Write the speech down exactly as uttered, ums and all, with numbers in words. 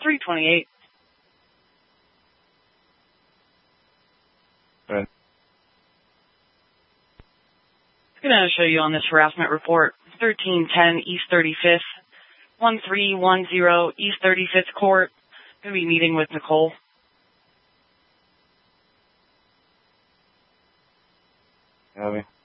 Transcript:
three twenty-eight. Right. I'm going to show you on this harassment report, thirteen ten East thirty-fifth, one three one zero East thirty-fifth Court. Going to be meeting with Nicole. Copy.